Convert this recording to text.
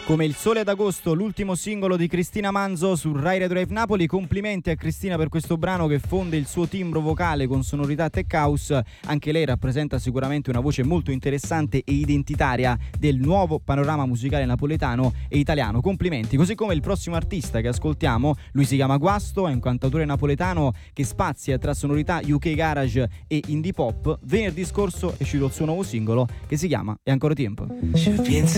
Come il sole d'agosto, l'ultimo singolo di Cristina Manzo su Rai Radio Live Napoli. Complimenti a Cristina per questo brano che fonde il suo timbro vocale con sonorità tech house. Anche lei rappresenta sicuramente una voce molto interessante e identitaria del nuovo panorama musicale napoletano e italiano. Complimenti, così come il prossimo artista che ascoltiamo, lui si chiama Guasto, è un cantautore napoletano che spazia tra sonorità UK garage e indie pop. Venerdì scorso è uscito il suo nuovo singolo che si chiama È ancora tempo.